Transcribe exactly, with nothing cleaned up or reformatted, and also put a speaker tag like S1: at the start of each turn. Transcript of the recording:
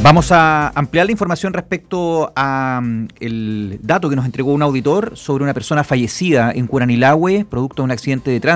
S1: Vamos a ampliar la información respecto a um, el dato que nos entregó un auditor sobre una persona fallecida en Curanilahue, producto de un accidente de tránsito.